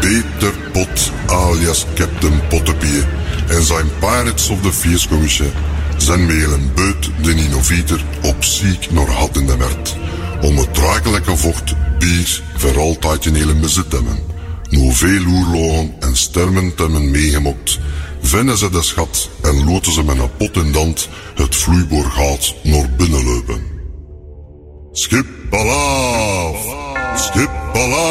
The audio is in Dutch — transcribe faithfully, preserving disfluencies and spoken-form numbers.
Peter Pot alias Captain Pottepie en zijn Pirates of the Feerscommissie zijn met een beut de innovator op ziek naar had in de werd. Om het draaglijke vocht bier voor altijd in hele bezit hebben. Nu veel oorlogen en stermen te hebben meegemokt, vinden ze de schat en loten ze met een pot in dand het vloeiboorgaat naar binnen lopen. Schip Palaaf! Schip Palaaf!